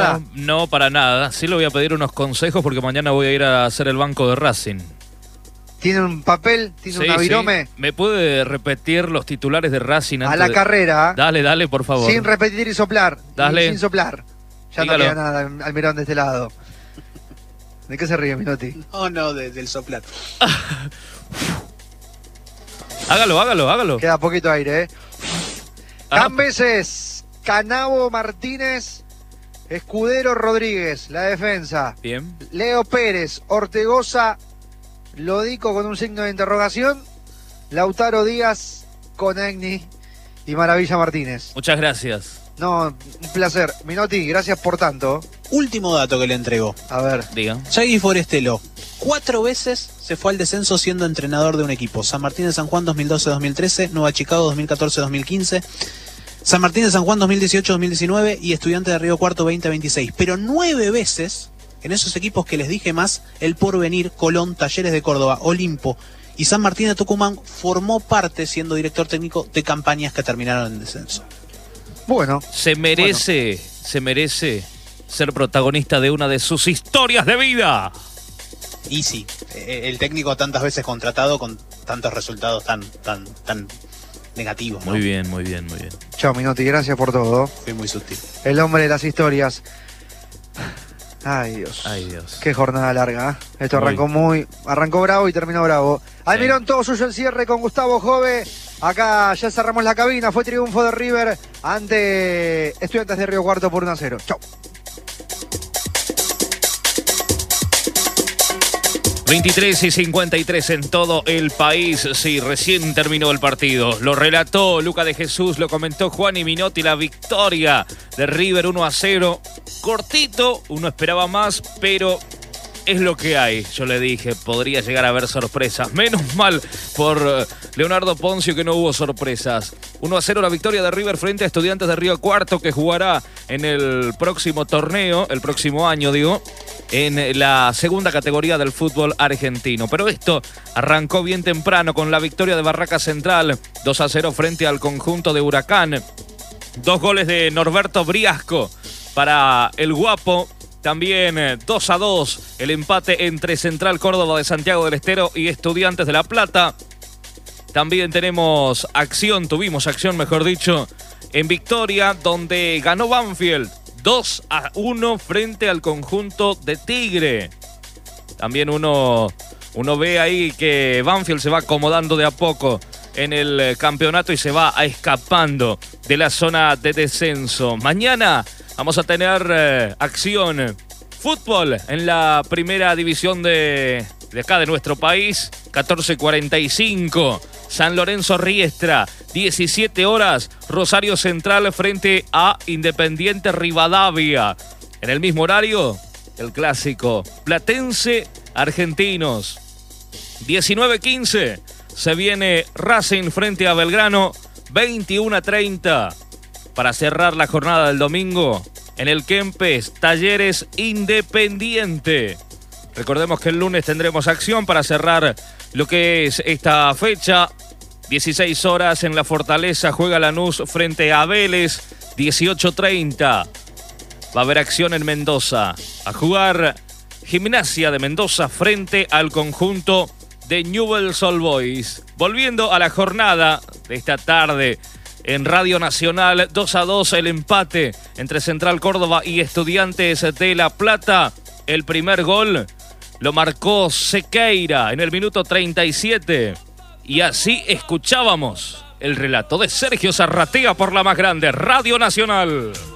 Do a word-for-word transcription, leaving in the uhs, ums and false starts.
nada. No, para nada. Sí le voy a pedir unos consejos porque mañana voy a ir a hacer el banco de Racing. ¿Tiene un papel? ¿Tiene Sí, una virome? sí. ¿Me puede repetir los titulares de Racing antes A la de... carrera. ¿eh? Dale, dale, por favor. Sin repetir y soplar. Dale. Y sin soplar. Ya Dígalo. no queda nada, Almirón, de este lado. ¿De qué se ríe, Minotti? No, no, de, del soplar. Hágalo, hágalo, hágalo. Queda poquito aire, ¿eh? Ah. Cambeses, Canavo Martínez, Escudero Rodríguez, la defensa. Bien. Leo Pérez, Ortegoza, Lodico con un signo de interrogación, Lautaro Díaz, Conegni y Maravilla Martínez. Muchas gracias. No, un placer. Minotti, gracias por tanto. Último dato que le entregó. A ver. Diga. Yagui Forestelo, cuatro veces se fue al descenso siendo entrenador de un equipo. San Martín de San Juan dos mil doce dos mil trece, Nueva Chicago dos mil catorce dos mil quince, San Martín de San Juan dos mil dieciocho dos mil diecinueve y Estudiantes de Río Cuarto veinte veintiséis. Pero nueve veces en esos equipos que les dije más, El Porvenir, Colón, Talleres de Córdoba, Olimpo y San Martín de Tucumán, formó parte siendo director técnico de campañas que terminaron en descenso. Bueno. Se merece, bueno. se merece ser protagonista de una de sus historias de vida. Y sí, el técnico tantas veces contratado con tantos resultados tan, tan, tan negativos, ¿no? Muy bien, muy bien, muy bien. Chao, Minotti, gracias por todo. Fui muy sutil. El hombre de las historias. Ay, Dios. Ay, Dios. Qué jornada larga, ¿eh? Esto muy... arrancó muy... Arrancó bravo y terminó bravo. Sí. Almirón, todo suyo el cierre con Gustavo Jove. Acá ya cerramos la cabina. Fue triunfo de River ante Estudiantes de Río Cuarto por uno a cero. Chau. veintitrés y cincuenta y tres en todo el país. Sí, recién terminó el partido. Lo relató Luca de Jesús, lo comentó Juan y Minotti. La victoria de River uno a cero. Cortito, uno esperaba más, pero es lo que hay. Yo le dije, podría llegar a haber sorpresas. Menos mal por Leonardo Poncio que no hubo sorpresas. uno a cero la victoria de River frente a Estudiantes de Río Cuarto, que jugará en el próximo torneo, el próximo año, digo, en la segunda categoría del fútbol argentino. Pero esto arrancó bien temprano con la victoria de Barraca Central, dos a cero frente al conjunto de Huracán. Dos goles de Norberto Briasco para el Guapo. También dos a dos el empate entre Central Córdoba de Santiago del Estero y Estudiantes de La Plata. También tenemos acción, tuvimos acción, mejor dicho, en Victoria, donde ganó Banfield dos a uno frente al conjunto de Tigre. También uno, uno ve ahí que Banfield se va acomodando de a poco en el campeonato y se va escapando de la zona de descenso. Mañana vamos a tener eh, acción, fútbol en la primera división de, de acá de nuestro país, catorce cuarenta y cinco. San Lorenzo Riestra, diecisiete horas, Rosario Central frente a Independiente Rivadavia. En el mismo horario, el clásico Platense Argentinos. diecinueve quince, se viene Racing frente a Belgrano, veintiuno a treinta. Para cerrar la jornada del domingo, en el Kempes, Talleres Independiente. Recordemos que el lunes tendremos acción para cerrar lo que es esta fecha. dieciséis horas en la Fortaleza juega Lanús frente a Vélez. dieciocho treinta. Va a haber acción en Mendoza. A jugar Gimnasia de Mendoza frente al conjunto de Newell's Old Boys. Volviendo a la jornada de esta tarde en Radio Nacional, dos a dos el empate entre Central Córdoba y Estudiantes de La Plata. El primer gol lo marcó Sequeira en el minuto treinta y siete. Y así escuchábamos el relato de Sergio Zarratea por la más grande, Radio Nacional.